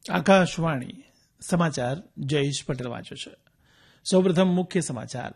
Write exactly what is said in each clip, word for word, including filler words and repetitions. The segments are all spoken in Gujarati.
આકાશવાણી સમાચાર જયેશ પટેલ વાંચે છે. સૌપ્રથમ મુખ્ય સમાચાર.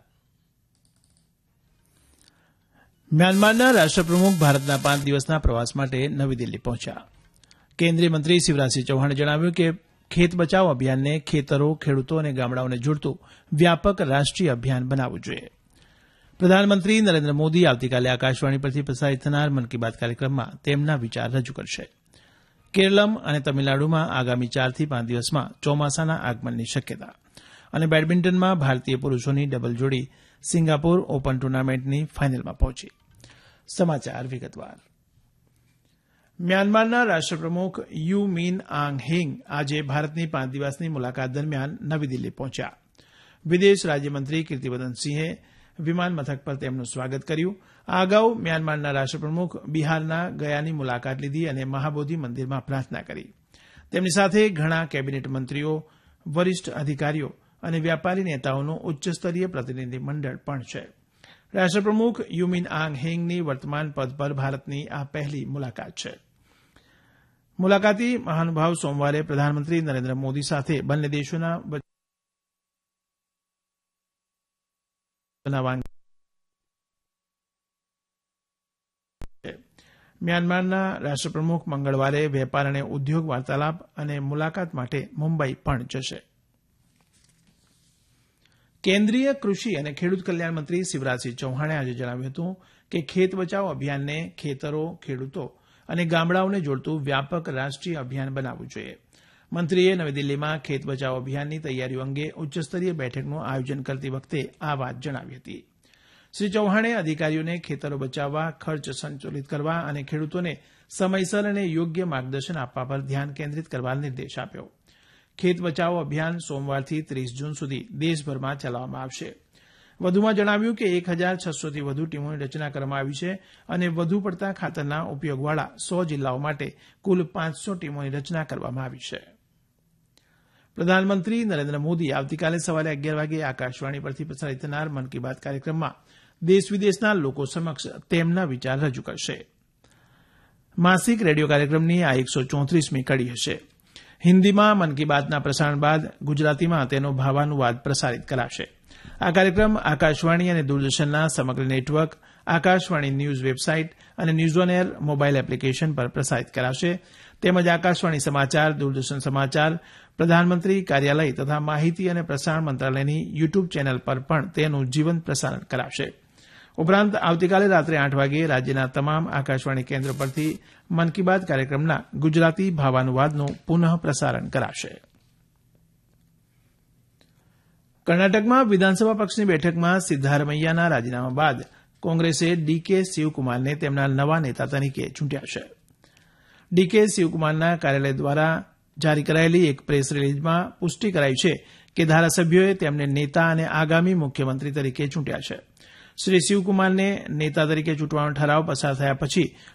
મ્યાનમારના રાષ્ટ્રપ્રમુખ ભારતના પાંચ દિવસના પ્રવાસ માટે નવી દિલ્હી પહોંચ્યા. કેન્દ્રીય મંત્રી શિવરાજસિંહ ચૌહાણે જણાવ્યું કે ખેત બચાવ અભિયાનને ખેતરો, ખેડૂતો અને ગામડાઓને જોડતું વ્યાપક રાષ્ટ્રીય અભિયાન બનાવવું જોઈએ. પ્રધાનમંત્રી નરેન્દ્ર મોદી આવતીકાલે આકાશવાણી પરથી પ્રસારિત થનાર મન કી બાત કાર્યક્રમમાં તેમના વિચાર રજૂ કરશે. કેરળમ અને તમિલનાડુમાં આગામી ચારથી પાંચ દિવસમાં ચોમાસાના આગમનની શક્યતા. અને બેડમિન્ટનમાં ભારતીય પુરૂષોની ડબલ જોડી સિંગાપોર ઓપન ટુર્નામેન્ટની ફાઇનલમાં પહોંચી. સમાચાર વિગતવાર. મ્યાનમારના રાષ્ટ્રપ્રમુખ યુ મીન આંગ હેંગ આજે ભારતની પાંચ દિવસની મુલાકાત દરમિયાન નવી દિલ્હી પહોંચ્યા. વિદેશ રાજ્યમંત્રી કીર્તિવર્ધનસિંહે વિમાન મથક પર તેમનું સ્વાગત કર્યું. આ અગાઉ મ્યાનમારના રાષ્ટ્રપ્રમુખ બિહારના ગયાની મુલાકાત લીધી અને મહાબોધિ મંદિરમાં પ્રાર્થના કરી. તેમની સાથે ઘણા કેબિનેટ મંત્રીઓ, વરિષ્ઠ અધિકારીઓ અને વ્યાપારી નેતાઓનું ઉચ્ચસ્તરીય પ્રતિનિધિ મંડળ પણ છે. રાષ્ટ્રપ્રમુખ યુમિન આંગ હેંગની વર્તમાન પદ પર ભારતની આ પહેલી મુલાકાત છે. મુલાકાતી મહાનુભાવ સોમવારે પ્રધાનમંત્રી નરેન્દ્ર મોદી સાથે બંને દેશોના મ્યાનમારના રાષ્ટ્રપ્રમુખ મંગળવારે વેપાર અને ઉદ્યોગ વાર્તાલાપ અને મુલાકાત માટે મુંબઈ પણ જશે. કેન્દ્રીય કૃષિ અને ખેડૂત કલ્યાણ મંત્રી શિવરાજસિંહ ચૌહાણે આજે જણાવ્યું હતું કે ખેત બચાવ અભિયાનને ખેતરો, ખેડૂતો અને ગામડાઓને જોડતું વ્યાપક રાષ્ટ્રીય અભિયાન બનાવવું જોઈએ. મંત્રીએ નવી દિલ્હીમાં ખેત બચાવ અભિયાનની તૈયારીઓ અંગે ઉચ્ચસ્તરીય બેઠકનું આયોજન કરતી વખતે આ વાત જણાવી હતી. શ્રી ચૌહાણે અધિકારીઓને ખેતરો બચાવવા, ખર્ચ સંતુલિત કરવા અને ખેડૂતોને સમયસર અને યોગ્ય માર્ગદર્શન આપવા પર ધ્યાન કેન્દ્રિત કરવા નિર્દેશ આપ્યો. ખેત બચાવ અભિયાન સોમવારથી ત્રીસ જૂન સુધી દેશભરમાં ચલાવવામાં આવશે. વધુમાં જણાવ્યું કે એક હજાર છસોથી વધુ ટીમોની રચના કરવામાં આવી છે અને વધુ પડતા ખાતરના ઉપયોગવાળા સો જિલ્લાઓ માટે કુલ પાંચસો ટીમોની રચના કરવામાં આવી છે. પ્રધાનમંત્રી નરેન્દ્ર મોદી આવતીકાલે સવારે અગિયાર વાગે આકાશવાણી પરથી પ્રસારિત થનાર મન કી બાત કાર્યક્રમમાં દેશ વિદેશના લોકો સમક્ષ તેમના વિચાર રજૂ કરશે. માસિક રેડિયો કાર્યક્રમની આ એકસો ચોત્રીસમી કડી હશે. હિન્દીમાં મન કી બાતના પ્રસારણ બાદ ગુજરાતીમાં તેનો ભાવાનુવાદ પ્રસારિત કરાશે. આ કાર્યક્રમ આકાશવાણી અને દૂરદર્શનના સમગ્ર નેટવર્ક, આકાશવાણી ન્યૂઝ વેબસાઇટ અને news on air mobile application પર પ્રસારિત કરાશે. તેમજ આકાશવાણી સમાચાર, દૂરદર્શન સમાચાર, પ્રધાનમંત્રી કાર્યાલય તથા માહિતી અને પ્રસારણ મંત્રાલયની યુટ્યુબ ચેનલ પર પણ તેનું જીવંત પ્રસારણ કરાશે. ઉપરાંત આવતીકાલે રાત્રે આઠ વાગે રાજ્યના તમામ આકાશવાણી કેન્દ્રો પરથી મન કી બાત કાર્યક્રમના ગુજરાતી ભાવાનુવાદનું પુનઃ પ્રસારણ કરાશે. કર્ણાટકમાં વિધાનસભા પક્ષની બેઠકમાં સિદ્ધારમૈયાના રાજીનામા બાદ કોંગ્રેસે ડીકે શિવકુમારને તેમના નવા નેતા તરીકે ચૂંટ્યા છે. ડીકે શિવકુમારના કાર્યાલય દ્વારા જારી કરાયેલી એક પ્રેસ રિલીઝમાં પુષ્ટિ કરાઈ છે કે ધારાસભ્યોએ તેમને નેતા અને આગામી મુખ્યમંત્રી તરીકે ચૂંટ્યા છે. શ્રી શિવકુમારને નેતા તરીકે ચૂંટવાનો ઠરાવ પસાર થયા પછી